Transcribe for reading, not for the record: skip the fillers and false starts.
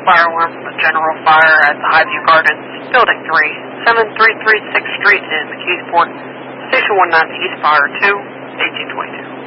fire alarm from a general fire at the Highview Gardens, Building 3, 7336th Street in McKeesport. Station 190 East Fire 2, 1822.